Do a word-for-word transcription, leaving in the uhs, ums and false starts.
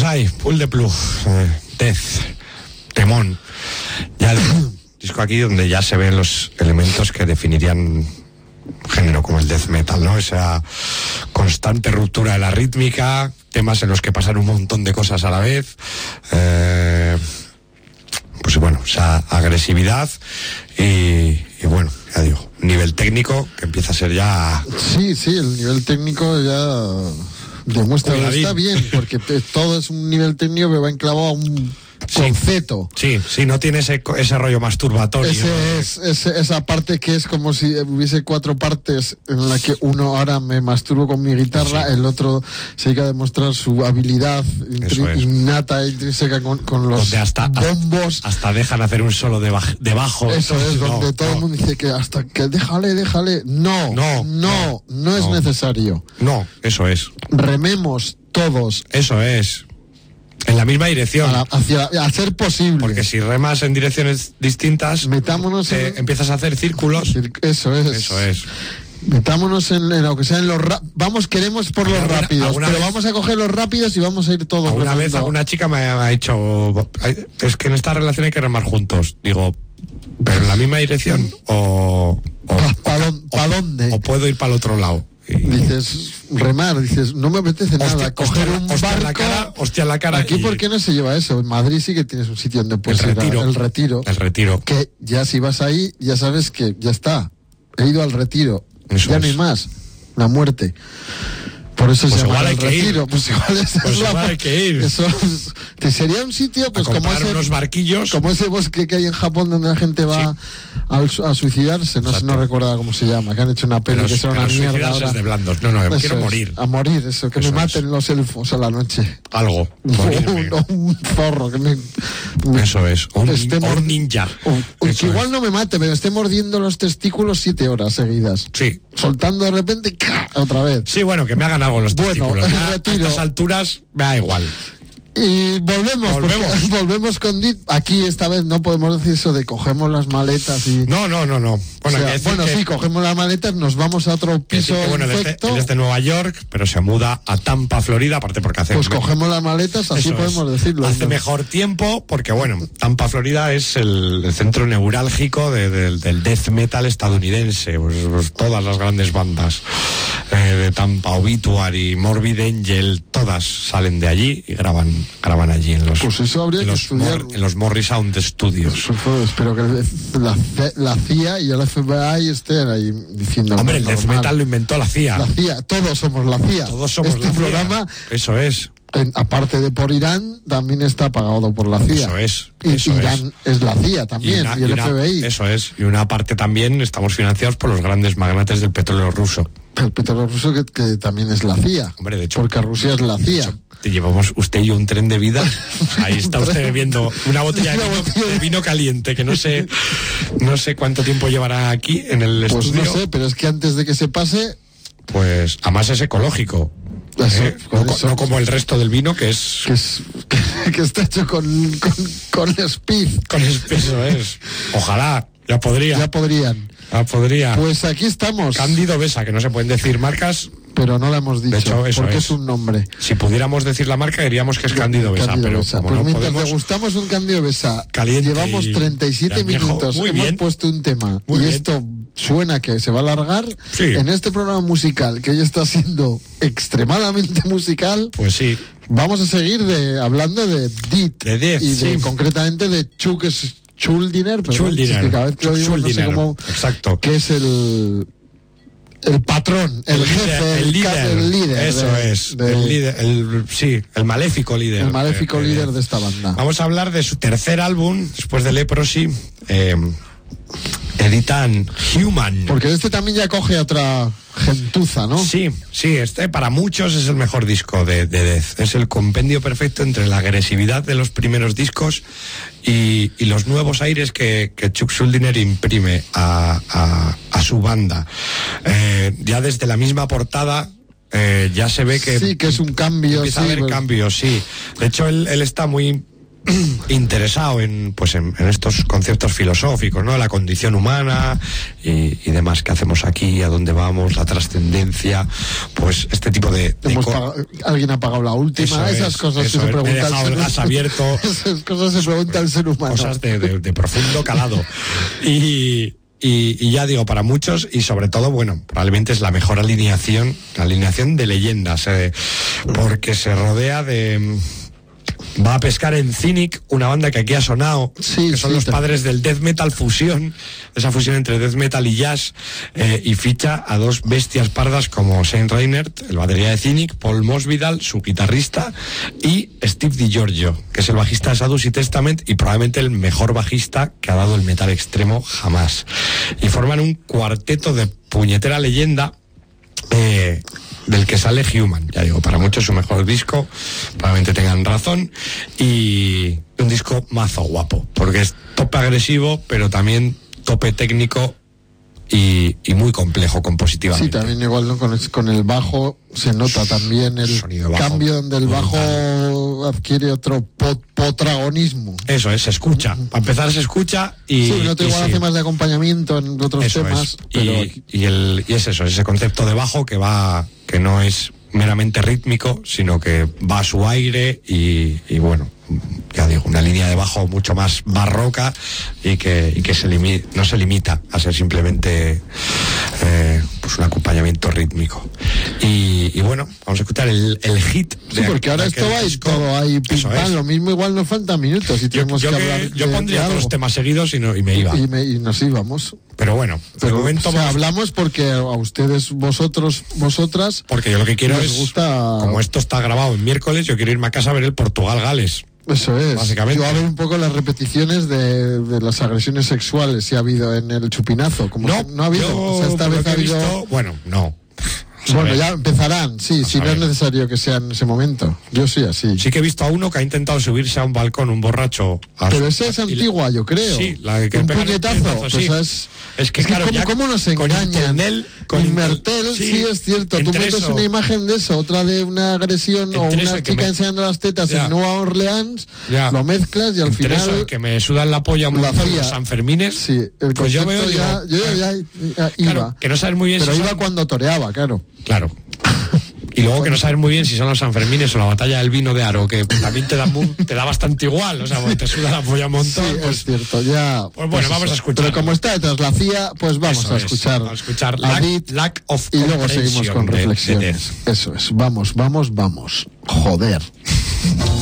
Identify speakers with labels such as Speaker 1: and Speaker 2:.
Speaker 1: ahí, Pool de Plug, eh, Death, Temón. Ya el disco aquí donde ya se ven los elementos que definirían un género como el death metal, ¿no? Esa constante ruptura de la rítmica, temas en los que pasan un montón de cosas a la vez, eh, pues bueno, esa agresividad y, y bueno, ya digo, nivel técnico que empieza a ser ya...
Speaker 2: Sí, sí, el nivel técnico ya demuestra que está bien, porque todo es un nivel técnico que va enclavado a un concepto.
Speaker 1: Sí, sí, no tiene ese, ese rollo masturbatorio.
Speaker 2: Ese es, ese, esa parte que es como si hubiese cuatro partes en la que uno ahora me masturbo con mi guitarra, sí. El otro se dedica a demostrar su habilidad intri- innata, intrínseca con, con los
Speaker 1: hasta,
Speaker 2: bombos.
Speaker 1: Hasta dejan hacer un solo de, baj- de bajo.
Speaker 2: Eso es, no, donde todo no. el mundo dice que hasta que déjale, déjale. No, no, no, no, no es no. necesario.
Speaker 1: No, eso es.
Speaker 2: Rememos todos.
Speaker 1: Eso es. En la misma dirección.
Speaker 2: A, la, hacia, a ser posible.
Speaker 1: Porque si remas en direcciones distintas,
Speaker 2: metámonos
Speaker 1: eh,
Speaker 2: en...
Speaker 1: empiezas a hacer círculos.
Speaker 2: Eso es.
Speaker 1: Eso es.
Speaker 2: Metámonos en, en lo que sea en los ra- vamos, queremos por los
Speaker 1: alguna,
Speaker 2: rápidos,
Speaker 1: alguna
Speaker 2: pero
Speaker 1: vez,
Speaker 2: vamos a coger los rápidos y vamos a ir todos.
Speaker 1: Una
Speaker 2: remando.
Speaker 1: vez alguna chica me ha, me ha dicho, es que en esta relación hay que remar juntos. Digo, ¿pero en la misma dirección? ¿O, o,
Speaker 2: ¿Para pa dónde?
Speaker 1: O puedo ir para el otro lado.
Speaker 2: Y dices, remar, dices, no me apetece hostia, nada, coger
Speaker 1: hostia,
Speaker 2: un
Speaker 1: hostia
Speaker 2: barco.
Speaker 1: En la cara, hostia en la cara.
Speaker 2: Aquí, y... ¿por qué no se lleva eso? En Madrid sí que tienes un sitio donde puedes
Speaker 1: el
Speaker 2: ir
Speaker 1: retiro,
Speaker 2: a, el retiro.
Speaker 1: El retiro.
Speaker 2: Que ya si vas ahí, ya sabes que ya está. He ido al retiro.
Speaker 1: Eso
Speaker 2: ya
Speaker 1: es.
Speaker 2: no hay más. La muerte. Por eso
Speaker 1: pues
Speaker 2: se llama el
Speaker 1: ir.
Speaker 2: retiro. Pues igual es
Speaker 1: pues
Speaker 2: la...
Speaker 1: igual hay que ir.
Speaker 2: Eso es... que sería un sitio pues
Speaker 1: a
Speaker 2: como ese,
Speaker 1: unos barquillos.
Speaker 2: como ese bosque que hay en Japón donde la gente va sí. a, a suicidarse. No, no recuerdo cómo se llama. Que han hecho una peli
Speaker 1: pero,
Speaker 2: que sea una mierda.
Speaker 1: Ahora. Es de blandos. No, no,
Speaker 2: eso
Speaker 1: quiero
Speaker 2: es,
Speaker 1: morir.
Speaker 2: A morir, eso. Que
Speaker 1: eso
Speaker 2: me maten
Speaker 1: es.
Speaker 2: los elfos a la noche.
Speaker 1: Algo.
Speaker 2: un, un zorro que me,
Speaker 1: me eso es. Un,
Speaker 2: esté
Speaker 1: mord... un ninja.
Speaker 2: O, que igual es. no me mate, pero esté mordiendo los testículos siete horas seguidas.
Speaker 1: Sí.
Speaker 2: Soltando de repente, ¡cá! Otra vez.
Speaker 1: Sí, bueno, que me hagan algo los testículos.
Speaker 2: Bueno,
Speaker 1: a, a estas alturas me da igual.
Speaker 2: Y volvemos,
Speaker 1: volvemos,
Speaker 2: volvemos con Dit. Aquí esta vez no podemos decir eso de cogemos las maletas y...
Speaker 1: No, no, no, no.
Speaker 2: Bueno, o sea, bueno que... sí, cogemos las maletas, nos vamos a otro piso
Speaker 1: que, bueno,
Speaker 2: infecto.
Speaker 1: Él es de Nueva York, pero se muda a Tampa, Florida, aparte porque hace...
Speaker 2: Pues cogemos las maletas, así eso podemos es. decirlo.
Speaker 1: Hace ¿no? mejor tiempo, porque bueno, Tampa, Florida es el, el centro neurálgico de, de, del death metal estadounidense. Pues, pues todas las grandes bandas eh, de Tampa, Obituary, Morbid Angel, todas salen de allí y graban, graban allí. En los,
Speaker 2: pues eso habría
Speaker 1: en
Speaker 2: que
Speaker 1: los
Speaker 2: estudiar.
Speaker 1: Mor, en los Morrisound Studios.
Speaker 2: Pues, espero que la, la C I A y el F B I estén ahí diciendo.
Speaker 1: Hombre, el death metal lo inventó la C I A.
Speaker 2: La C I A, todos somos la C I A.
Speaker 1: Todos somos
Speaker 2: este
Speaker 1: la C I A.
Speaker 2: programa.
Speaker 1: Eso es.
Speaker 2: En, aparte de por Irán, también está pagado por la C I A.
Speaker 1: Eso es.
Speaker 2: Y
Speaker 1: eso
Speaker 2: Irán es. es la C I A también, y, una, y el y una, F B I.
Speaker 1: Eso es. Y una parte también estamos financiados por los grandes magnates del petróleo ruso.
Speaker 2: El petróleo ruso que, que también es la C I A.
Speaker 1: Hombre, de hecho.
Speaker 2: Porque Rusia es la C I A.
Speaker 1: Te llevamos usted y yo un tren de vida. Ahí está usted bebiendo una botella de vino, de vino caliente que no sé no sé cuánto tiempo llevará aquí en el
Speaker 2: pues
Speaker 1: estudio.
Speaker 2: Pues no sé, pero es que antes de que se pase...
Speaker 1: Pues además es ecológico.
Speaker 2: Eso,
Speaker 1: ¿eh? no, eso, no como el resto del vino que es...
Speaker 2: Que, es, que, que está hecho con, con, con speed.
Speaker 1: Con speed, eso es. Ojalá, ya podría.
Speaker 2: Ya podrían.
Speaker 1: Ya podría.
Speaker 2: Pues aquí estamos.
Speaker 1: Cándido Besa, que no se pueden decir marcas...
Speaker 2: Pero no la hemos dicho,
Speaker 1: de hecho, eso
Speaker 2: porque
Speaker 1: es.
Speaker 2: es un nombre.
Speaker 1: Si pudiéramos decir la marca, diríamos que es Cándido Besa.
Speaker 2: Cándido
Speaker 1: pero
Speaker 2: Besa.
Speaker 1: Como
Speaker 2: pues
Speaker 1: no
Speaker 2: mientras
Speaker 1: podemos...
Speaker 2: degustamos un Cándido Besa,
Speaker 1: caliente
Speaker 2: llevamos treinta y siete minutos,
Speaker 1: Muy
Speaker 2: hemos
Speaker 1: bien.
Speaker 2: puesto un tema,
Speaker 1: Muy
Speaker 2: y
Speaker 1: bien.
Speaker 2: esto suena que se va a alargar.
Speaker 1: Sí.
Speaker 2: En este programa musical, que hoy está siendo extremadamente musical,
Speaker 1: pues sí.
Speaker 2: Vamos a seguir de, hablando de Dit.
Speaker 1: De Dit,
Speaker 2: y de,
Speaker 1: sí.
Speaker 2: concretamente de Chuck Schuldiner, pero
Speaker 1: Schuldiner.
Speaker 2: Es que cada vez que lo digo, no sé cómo,
Speaker 1: exacto.
Speaker 2: que es el... El patrón, el, el jefe,
Speaker 1: líder, el, líder,
Speaker 2: el líder.
Speaker 1: Eso
Speaker 2: de,
Speaker 1: es,
Speaker 2: de,
Speaker 1: el líder, el, sí, el maléfico líder.
Speaker 2: El maléfico
Speaker 1: de,
Speaker 2: líder
Speaker 1: de,
Speaker 2: de esta banda.
Speaker 1: Vamos a hablar de su tercer álbum, después de Leprosy. Eh, editan Human.
Speaker 2: Porque este también ya coge otra gentuza, ¿no?
Speaker 1: Sí, sí, este para muchos es el mejor disco de, de Death. Es el compendio perfecto entre la agresividad de los primeros discos y, y los nuevos aires que, que Chuck Schuldiner imprime a, a, a su banda. Eh, ya desde la misma portada eh, ya se ve que...
Speaker 2: Sí, que es un cambio.
Speaker 1: Empieza
Speaker 2: sí,
Speaker 1: a haber
Speaker 2: pues...
Speaker 1: cambios, sí. De hecho, él, él está muy... interesado en, pues en, en estos conceptos filosóficos, ¿no? La condición humana y, y demás que hacemos aquí, a dónde vamos, la trascendencia, pues este tipo de... de
Speaker 2: Hemos pagado, alguien ha pagado la última,
Speaker 1: eso
Speaker 2: esas
Speaker 1: es,
Speaker 2: cosas
Speaker 1: eso
Speaker 2: que se
Speaker 1: es,
Speaker 2: pregunta
Speaker 1: he dejado el gas abierto.
Speaker 2: Esas cosas se pregunta el ser humano.
Speaker 1: Cosas de, de, de profundo calado. Y... Y, y ya digo, para muchos, y sobre todo, bueno, probablemente es la mejor alineación, la alineación de leyendas, eh, porque se rodea de... Va a pescar en Cynic, una banda que aquí ha sonado,
Speaker 2: sí,
Speaker 1: que son
Speaker 2: sí,
Speaker 1: los
Speaker 2: te...
Speaker 1: padres del death metal fusión, esa fusión entre death metal y jazz, eh, y ficha a dos bestias pardas como Shane Reinert, el batería de Cynic, Paul Mosvidal, su guitarrista, y Steve DiGiorgio, que es el bajista de Sadduceed Testament y probablemente el mejor bajista que ha dado el metal extremo jamás. Y forman un cuarteto de puñetera leyenda, eh, del que sale Human, ya digo, para muchos su mejor disco, probablemente tengan razón, y un disco mazo guapo, porque es tope agresivo, pero también tope técnico y, y muy complejo compositivamente.
Speaker 2: Sí, también igual, ¿no? Con el, con el bajo se nota también el cambio donde el bajo brutal. Adquiere otro pot, potragonismo.
Speaker 1: Eso es, se escucha. Para empezar se escucha y...
Speaker 2: Sí, no te igual
Speaker 1: sí.
Speaker 2: hace más de acompañamiento en otros
Speaker 1: eso
Speaker 2: temas.
Speaker 1: Es.
Speaker 2: Pero...
Speaker 1: Y, y, el, y es eso, ese concepto de bajo que va, que no es meramente rítmico, sino que va a su aire y, y bueno, ya digo, una línea de bajo mucho más barroca y que, y que se limi- no se limita a ser simplemente eh, pues un acompañamiento rítmico. Y, y bueno, vamos a escuchar el, el hit.
Speaker 2: Sí, de, porque ahora esto va y todo ahí pim, lo mismo igual nos faltan minutos y tenemos
Speaker 1: yo, yo
Speaker 2: que hablar
Speaker 1: que, yo
Speaker 2: de,
Speaker 1: pondría
Speaker 2: de
Speaker 1: todos los temas seguidos y, no, y me iba.
Speaker 2: Y, me, y nos íbamos.
Speaker 1: Pero bueno,
Speaker 2: pero,
Speaker 1: de momento
Speaker 2: o sea,
Speaker 1: vamos...
Speaker 2: hablamos porque a ustedes, vosotros, vosotras...
Speaker 1: Porque yo lo que quiero es,
Speaker 2: gusta...
Speaker 1: como esto está grabado en miércoles, yo quiero irme a casa a ver el Portugal-Gales.
Speaker 2: Eso es.
Speaker 1: Básicamente.
Speaker 2: Yo a ver un poco las repeticiones de, de las agresiones sexuales si ha habido en el chupinazo. Como
Speaker 1: no,
Speaker 2: se, no ha habido.
Speaker 1: Yo,
Speaker 2: o sea, esta vez ha habido...
Speaker 1: visto, bueno, no.
Speaker 2: Bueno, ya empezarán, sí, si no es necesario que sea en ese momento. Yo sí, así.
Speaker 1: Sí que he visto a uno que ha intentado subirse a un balcón, un borracho.
Speaker 2: Pero esa es antigua, yo creo.
Speaker 1: Sí, la que
Speaker 2: un
Speaker 1: pega
Speaker 2: puñetazo.
Speaker 1: puñetazo, sí.
Speaker 2: Pues es,
Speaker 1: es que,
Speaker 2: es que
Speaker 1: claro,
Speaker 2: ¿cómo,
Speaker 1: ya
Speaker 2: ¿cómo nos engañan?
Speaker 1: Con Intel,
Speaker 2: con Inmertel, sí, sí, es cierto. Tú metes eso, una imagen de eso, otra de una agresión o una chica me... enseñando las tetas ya. en Nueva Orleans, ya. lo mezclas y al
Speaker 1: entre
Speaker 2: final...
Speaker 1: Eso, que me sudan la polla un montón los Sanfermines.
Speaker 2: Sí, el
Speaker 1: pues yo veo...
Speaker 2: Ya,
Speaker 1: digo,
Speaker 2: yo ya, ya iba.
Speaker 1: Claro, que no sabes muy bien
Speaker 2: Pero
Speaker 1: si
Speaker 2: iba
Speaker 1: son...
Speaker 2: cuando toreaba, claro.
Speaker 1: Claro. Y luego que no sabes muy bien si son los Sanfermines o la batalla del vino de Aro, que también te da, muy, te da bastante igual, o sea, porque te suda la polla un montón.
Speaker 2: Sí,
Speaker 1: pues,
Speaker 2: es cierto, ya.
Speaker 1: Pues bueno, pues vamos a escuchar.
Speaker 2: Pero como está detrás la C I A, pues vamos
Speaker 1: Eso
Speaker 2: a escuchar.
Speaker 1: Es, vamos a escuchar
Speaker 2: a
Speaker 1: lack, lack of
Speaker 2: y luego seguimos con reflexiones.
Speaker 1: De, de
Speaker 2: Eso es, vamos, vamos, vamos. Joder.